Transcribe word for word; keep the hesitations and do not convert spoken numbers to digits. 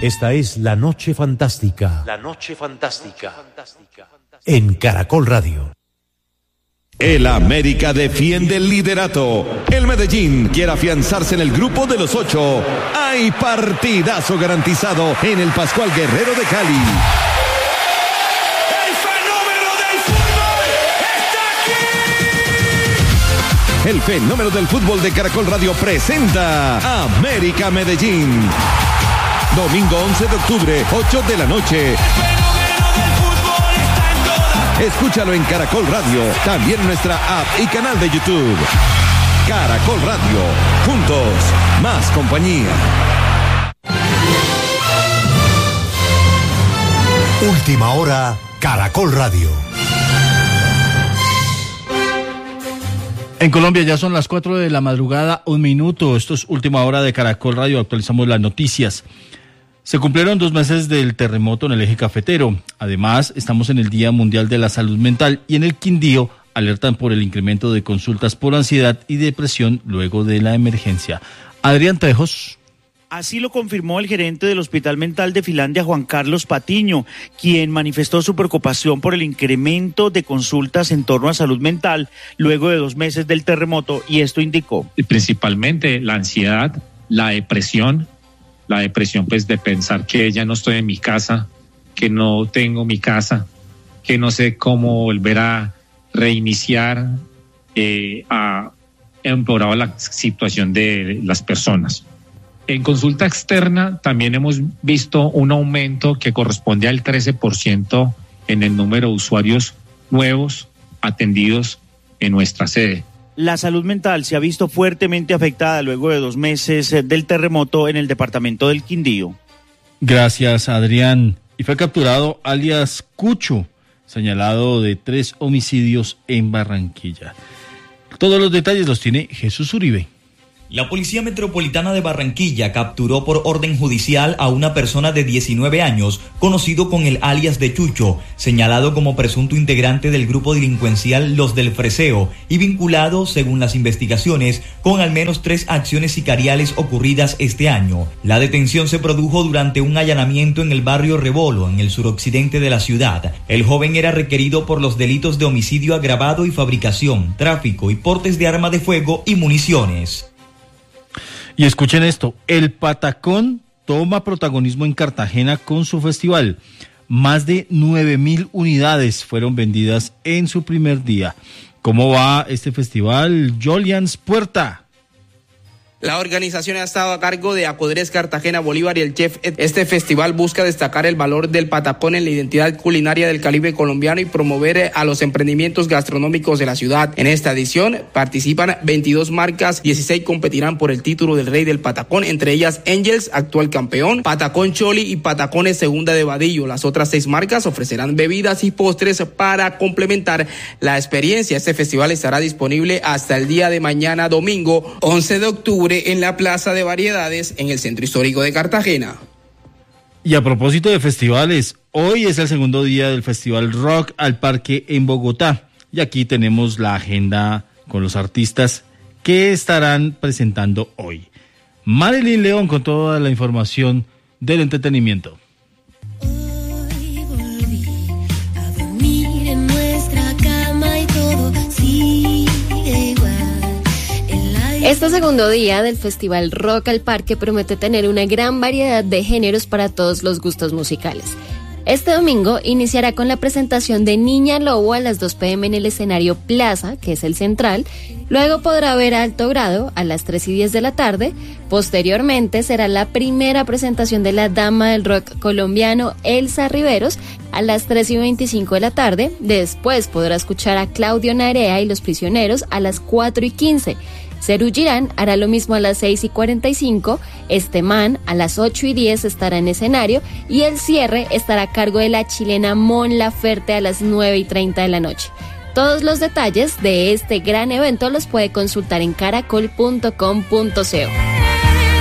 Esta es La Noche Fantástica. La Noche Fantástica. En Caracol Radio. El América defiende el liderato. El Medellín quiere afianzarse en el grupo de los ocho. Hay partidazo garantizado en el Pascual Guerrero de Cali. ¡El fenómeno del fútbol está aquí! El fenómeno del fútbol de Caracol Radio presenta América Medellín. Domingo once de octubre, ocho de la noche. Escúchalo en Caracol Radio, también en nuestra app y canal de YouTube. Caracol Radio, juntos, más compañía. Última hora, Caracol Radio. En Colombia ya son las cuatro de la madrugada, un minuto. Esto es Última Hora de Caracol Radio, actualizamos las noticias. Se cumplieron dos meses del terremoto en el eje cafetero. Además, estamos en el Día Mundial de la Salud Mental y en el Quindío alertan por el incremento de consultas por ansiedad y depresión luego de la emergencia. Adrián Tejos. Así lo confirmó el gerente del Hospital Mental de Finlandia, Juan Carlos Patiño, quien manifestó su preocupación por el incremento de consultas en torno a salud mental luego de dos meses del terremoto, y esto indicó. Principalmente la ansiedad, la depresión, la depresión pues de pensar que ya no estoy en mi casa, que no tengo mi casa, que no sé cómo volver a reiniciar, eh, ha empeorado la situación de las personas. En consulta externa también hemos visto un aumento que corresponde al trece por ciento en el número de usuarios nuevos atendidos en nuestra sede. La salud mental se ha visto fuertemente afectada luego de dos meses del terremoto en el departamento del Quindío. Gracias, Adrián. Y fue capturado alias Cucho, señalado de tres homicidios en Barranquilla. Todos los detalles los tiene Jesús Uribe. La Policía Metropolitana de Barranquilla capturó por orden judicial a una persona de diecinueve años, conocido con el alias de Chucho, señalado como presunto integrante del grupo delincuencial Los del Freseo y vinculado, según las investigaciones, con al menos tres acciones sicariales ocurridas este año. La detención se produjo durante un allanamiento en el barrio Rebolo, en el suroccidente de la ciudad. El joven era requerido por los delitos de homicidio agravado y fabricación, tráfico y portes de arma de fuego y municiones. Y escuchen esto, el Patacón toma protagonismo en Cartagena con su festival. Más de nueve mil unidades fueron vendidas en su primer día. ¿Cómo va este festival? Jolians Puerta. La organización ha estado a cargo de Acodres Cartagena Bolívar y el chef. Este festival busca destacar el valor del patacón en la identidad culinaria del Caribe colombiano y promover a los emprendimientos gastronómicos de la ciudad. En esta edición participan veintidós marcas, dieciséis competirán por el título del rey del patacón, entre ellas Angels, actual campeón, Patacón Choli y Patacones Segunda de Vadillo. Las otras seis marcas ofrecerán bebidas y postres para complementar la experiencia. Este festival estará disponible hasta el día de mañana, domingo once de octubre, en la Plaza de Variedades en el Centro Histórico de Cartagena. Y a propósito de festivales, hoy es el segundo día del Festival Rock al Parque en Bogotá. Y aquí tenemos la agenda con los artistas que estarán presentando hoy. Marilyn León con toda la información del entretenimiento. Este segundo día del Festival Rock al Parque promete tener una gran variedad de géneros para todos los gustos musicales. Este domingo iniciará con la presentación de Niña Lobo a las dos pe eme en el escenario Plaza, que es el central. Luego podrá ver a Alto Grado a las tres y diez de la tarde. Posteriormente será la primera presentación de la dama del rock colombiano Elsa Riveros a las tres y veinticinco de la tarde. Después podrá escuchar a Claudio Narea y Los Prisioneros a las cuatro y quince. Serú Girán hará lo mismo a las seis y cuarenta y cinco, Estemán a las ocho y diez estará en escenario y el cierre estará a cargo de la chilena Mon Laferte a las nueve y treinta de la noche. Todos los detalles de este gran evento los puede consultar en caracol punto com punto co.